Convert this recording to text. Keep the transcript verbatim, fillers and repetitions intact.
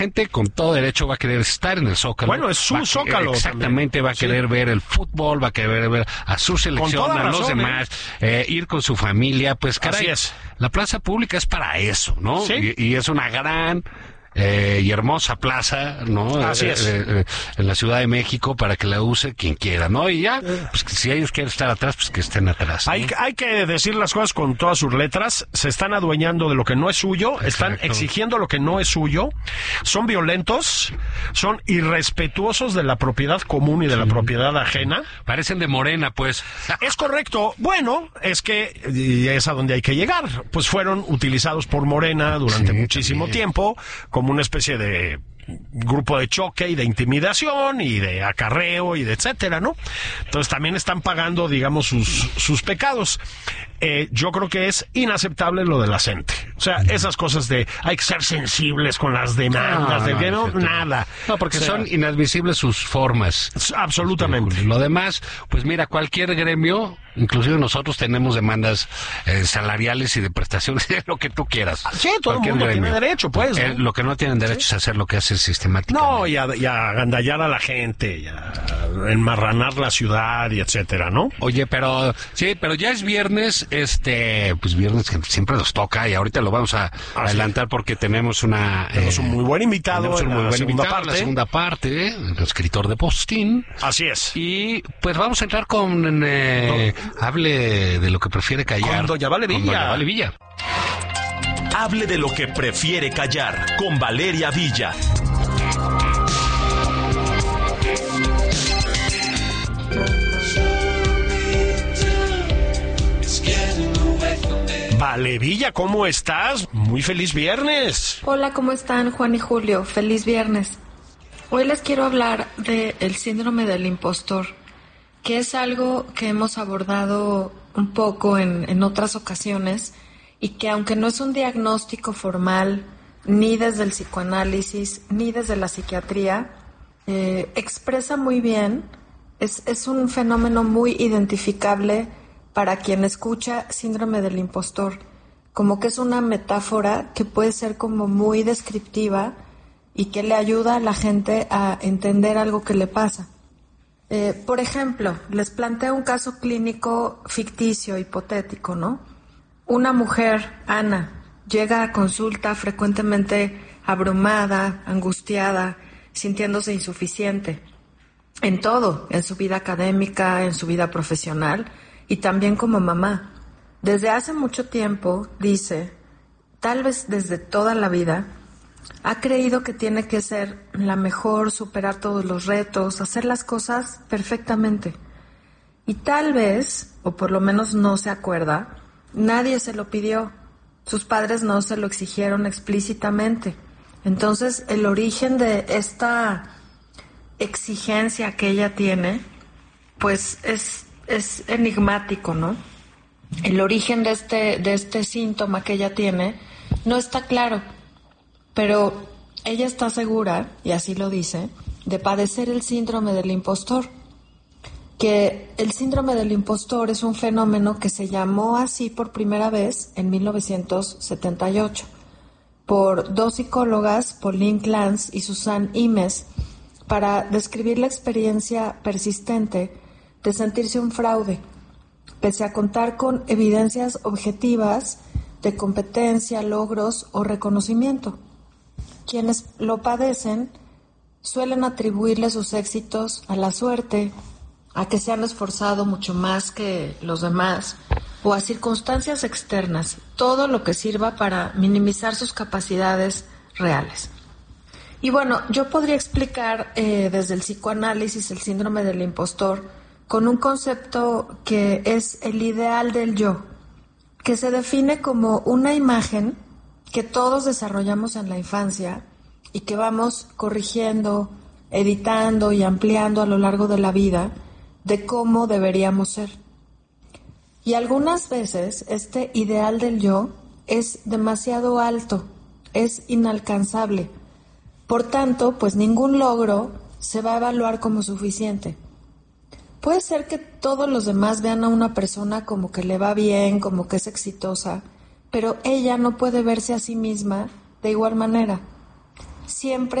gente con todo derecho va a querer estar en el Zócalo. Bueno, es su va a, Zócalo. Exactamente, también. va a querer sí. ver el fútbol, va a querer ver a su selección, a los demás, eh, ir con su familia. Pues caray, Así es. La plaza pública es para eso, ¿no? ¿Sí? Y, y es una gran... Eh, y hermosa plaza, ¿no? Así es. Eh, eh, en la Ciudad de México para que la use quien quiera, ¿no? Y ya, pues que si ellos quieren estar atrás, pues que estén atrás, ¿no? Hay, hay que decir las cosas con todas sus letras. Se están adueñando de lo que no es suyo, Exacto. están exigiendo lo que no es suyo, son violentos, son irrespetuosos de la propiedad común y de la sí. propiedad ajena. Parecen de Morena, pues. Es correcto. Bueno, es que y es a donde hay que llegar. Pues fueron utilizados por Morena durante sí, muchísimo también. tiempo, como una especie de grupo de choque y de intimidación y de acarreo y de etcétera, ¿no? Entonces también están pagando, digamos, sus, sus pecados. Eh, yo creo que es inaceptable lo de la gente. O sea, esas cosas de hay que ser sensibles con las demandas, no, de que no, no nada. No, porque o sea, son inadmisibles sus formas. Absolutamente. Lo demás, pues mira, cualquier gremio, inclusive nosotros tenemos demandas eh, salariales y de prestaciones, lo que tú quieras. Sí, todo el mundo gremio. tiene derecho, pues. ¿no? Eh, lo que no tienen derecho ¿Sí? es hacer lo que hacen sistemáticamente. No, y a, y a agandallar a la gente, y a enmarranar la ciudad y etcétera, ¿no? Oye, pero sí, pero ya es viernes, este, pues viernes que siempre nos toca y ahorita lo vamos a Así adelantar porque tenemos una... Tenemos eh, un muy buen invitado un muy en la buen segunda invitado, parte. la segunda parte, el escritor de Postín. Así es. Y pues vamos a entrar con... Eh, no. Hable de lo que prefiere callar. Con Doña Vale Villa. Con Doña Vale Villa. Hable de lo que prefiere callar con Valeria Villa. Vale Villa, ¿cómo estás? Muy feliz viernes. Hola, ¿cómo están Juan y Julio? Feliz viernes. Hoy les quiero hablar del síndrome del impostor, que es algo que hemos abordado un poco en, en otras ocasiones y que aunque no es un diagnóstico formal ni desde el psicoanálisis ni desde la psiquiatría, eh, expresa muy bien, es, es un fenómeno muy identificable para quien escucha síndrome del impostor, como que es una metáfora que puede ser como muy descriptiva y que le ayuda a la gente a entender algo que le pasa. Eh, por ejemplo, les planteo un caso clínico ficticio, hipotético, ¿no? Una mujer, Ana, llega a consulta frecuentemente abrumada, angustiada, sintiéndose insuficiente en todo, en su vida académica, en su vida profesional y también como mamá. Desde hace mucho tiempo, dice, tal vez desde toda la vida, ha creído que tiene que ser la mejor, superar todos los retos, hacer las cosas perfectamente. Y tal vez, o por lo menos no se acuerda, nadie se lo pidió. Sus padres no se lo exigieron explícitamente. Entonces, el origen de esta exigencia que ella tiene, pues es, es enigmático, ¿no? El origen de este, de este síntoma que ella tiene no está claro. Pero ella está segura, y así lo dice, de padecer el síndrome del impostor. Que el síndrome del impostor es un fenómeno que se llamó así por primera vez en mil novecientos setenta y ocho por dos psicólogas, Pauline Clance y Suzanne Imes, para describir la experiencia persistente de sentirse un fraude, pese a contar con evidencias objetivas de competencia, logros o reconocimiento. Quienes lo padecen suelen atribuirle sus éxitos a la suerte, a que se han esforzado mucho más que los demás o a circunstancias externas, todo lo que sirva para minimizar sus capacidades reales. Y bueno, yo podría explicar eh, desde el psicoanálisis el síndrome del impostor con un concepto que es el ideal del yo, que se define como una imagen que todos desarrollamos en la infancia y que vamos corrigiendo, editando y ampliando a lo largo de la vida de cómo deberíamos ser. Y algunas veces este ideal del yo es demasiado alto, es inalcanzable. Por tanto, pues ningún logro se va a evaluar como suficiente. Puede ser que todos los demás vean a una persona como que le va bien, como que es exitosa, pero ella no puede verse a sí misma de igual manera. siempre